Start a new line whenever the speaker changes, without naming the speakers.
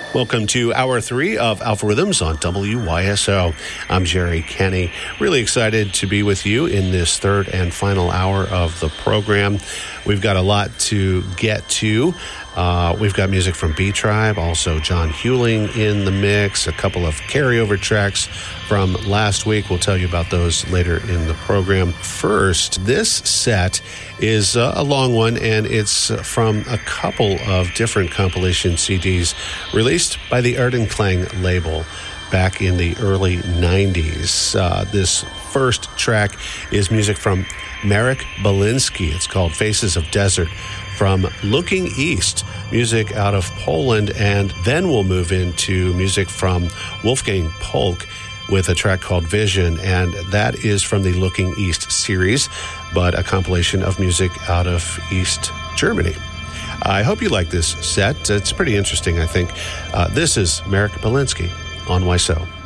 Welcome to Hour 3 of Alpha Rhythms on WYSO. I'm Jerry Kenny. Really excited to be with you in this third and final hour of the program. We've got a lot to get to. We've got music from B-Tribe, also John Hewling in the mix, a couple of carryover tracks from last week. We'll tell you about those later in the program. First, this set is a long one, and it's from a couple of different compilation CDs released by the Arden Klang label back in the early 90s. This first track is music from Marek Belinsky. It's called Faces of Desert, from Looking East, music out of Poland, and then we'll move into music from Wolfgang Polk with a track called Vision, and that is from the Looking East series, but a compilation of music out of East Germany. I hope you like this set. It's pretty interesting, I think. This is Marek Belinsky on YSO.